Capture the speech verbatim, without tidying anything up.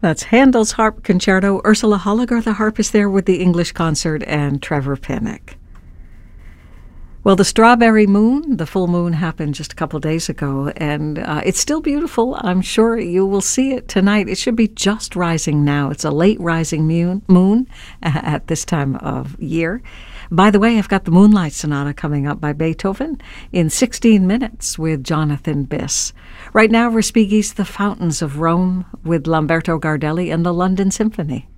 That's Handel's Harp Concerto. Ursula Holliger, the harp, is there with the English Concert, and Trevor Pinnock. Well, the Strawberry Moon, the full moon, happened just a couple days ago, and uh, it's still beautiful. I'm sure you will see it tonight. It should be just rising now. It's a late rising moon, moon at this time of year. By the way, I've got the Moonlight Sonata coming up by Beethoven in sixteen minutes with Jonathan Biss. Right now, Respighi's The Fountains of Rome with Lamberto Gardelli and the London Symphony.